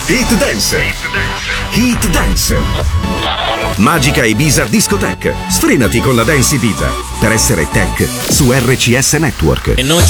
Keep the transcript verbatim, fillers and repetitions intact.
Hit Dance. Hit Dance. Magica Ibiza Discotheque. Sfrenati con la Dance Ibiza per essere tech su R C S Network. E non